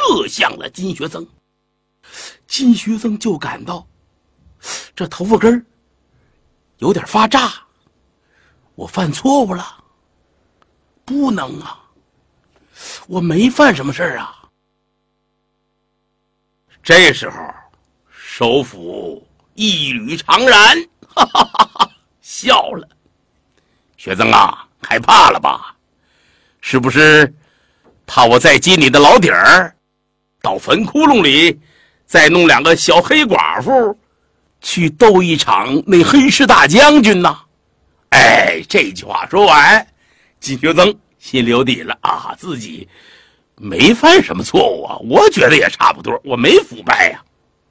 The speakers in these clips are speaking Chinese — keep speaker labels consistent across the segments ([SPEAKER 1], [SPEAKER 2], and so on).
[SPEAKER 1] 射向了金学增。金学增就感到这头发根有点发炸，我犯错误了，不能啊，我没犯什么事儿啊。这时候首府一缕长髯，哈哈哈哈，笑了。学增啊，害怕了吧？是不是怕我再进你的老底儿，到坟窟窿里再弄2个小黑寡妇去斗一场那黑市大将军呢？哎，这句话说完，金学增心里有底了啊，自己没犯什么错误啊，我觉得也差不多，我没腐败呀。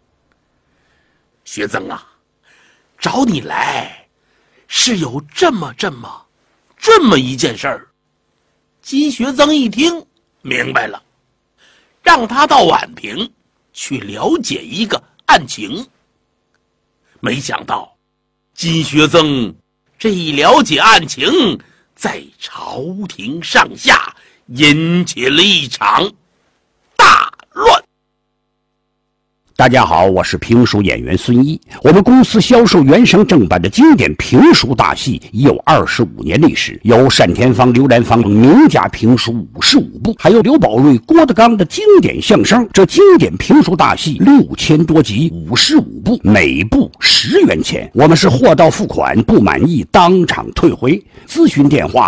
[SPEAKER 1] 学增啊，找你来是有这么一件事儿。金学增一听明白了，让他到宛平去了解一个案情。没想到金学增这一了解案情，在朝廷上下引起了一场大乱。
[SPEAKER 2] 大家好，我是评书演员孙一。我们公司销售原声正版的经典评书大戏已有25年历史，有单田芳、刘兰芳名家评书55部，还有刘宝瑞、郭德纲的经典相声。这经典评书大戏6000多集，55部，每部10元钱。我们是货到付款，不满意当场退回。咨询电话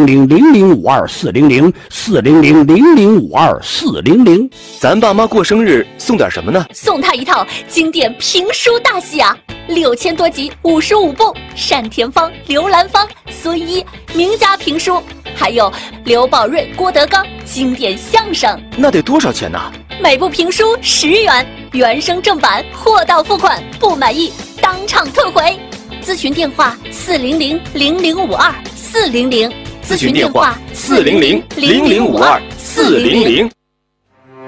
[SPEAKER 2] 400-0052-400，400-0052-400。
[SPEAKER 3] 咱爸妈过生日送点什么呢？
[SPEAKER 4] 送他一套经典评书大戏啊，6000多集，55部，单田芳、刘兰芳、孙一名家评书，还有刘宝瑞、郭德纲经典相声。
[SPEAKER 3] 那得多少钱呢？
[SPEAKER 4] 每部评书10元，原声正版，货到付款，不满意当场退回。咨询电话400-0052-400，
[SPEAKER 3] 咨询电话400-0052-400。